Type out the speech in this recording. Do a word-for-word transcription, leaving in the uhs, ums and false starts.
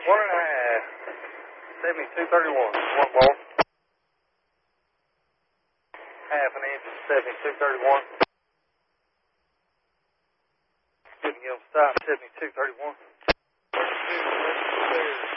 One and a half. seventy-two thirty-one. One ball. Half an inch. seventy-two thirty-one. Good to get him stop. seventy-two thirty-one.